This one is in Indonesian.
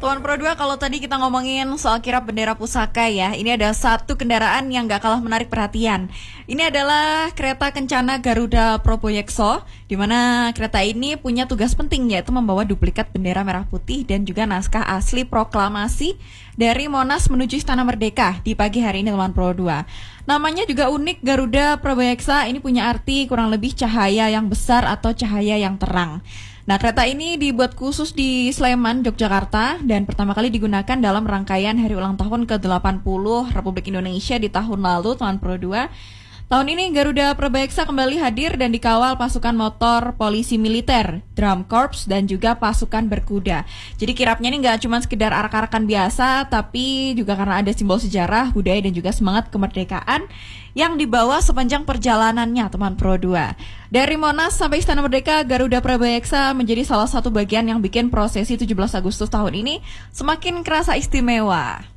Tuan Pro 2, kalau tadi kita ngomongin soal kirap bendera pusaka ya, ini ada satu kendaraan yang gak kalah menarik perhatian. Ini adalah kereta kencana Garuda Proboyekso, di mana kereta ini punya tugas penting, yaitu membawa duplikat bendera merah putih dan juga naskah asli proklamasi dari Monas menuju Istana Merdeka di pagi hari ini, Tuan Pro 2. Namanya juga unik, Garuda Proboyeksa ini punya arti kurang lebih cahaya yang besar atau cahaya yang terang. Nah, kereta ini dibuat khusus di Sleman, Yogyakarta, dan pertama kali digunakan dalam rangkaian hari ulang tahun ke-80 Republik Indonesia di tahun lalu, Tuan Pro 2. Tahun ini Garuda Proboyeksa kembali hadir dan dikawal pasukan motor polisi militer, drum corps, dan juga pasukan berkuda. Jadi kirapnya ini nggak cuma sekedar arak-arakan biasa, tapi juga karena ada simbol sejarah, budaya, dan juga semangat kemerdekaan yang dibawa sepanjang perjalanannya, teman Pro 2. Dari Monas sampai Istana Merdeka, Garuda Proboyeksa menjadi salah satu bagian yang bikin prosesi 17 Agustus tahun ini semakin kerasa istimewa.